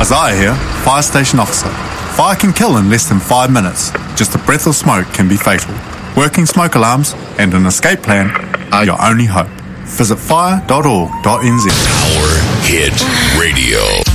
Isaiah here, fire station officer. Fire can kill in less than 5 minutes. Just a breath of smoke can be fatal. Working smoke alarms and an escape plan are your only hope. Visit fire.org.nz. Power Hit Radio.